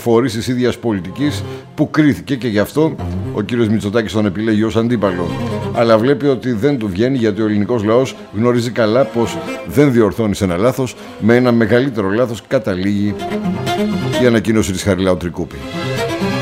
φορείς της ίδιας πολιτικής που κρίθηκε και γι' αυτό ο κύριος Μητσοτάκης τον επιλέγει ως αντίπαλο. Αλλά βλέπει ότι δεν του βγαίνει, γιατί ο ελληνικός λαός γνωρίζει καλά πως δεν διορθώνει ένα λάθος, με ένα μεγαλύτερο λάθος καταλήγει η ανακοίνωση της Χαριλάου Τρικούπη.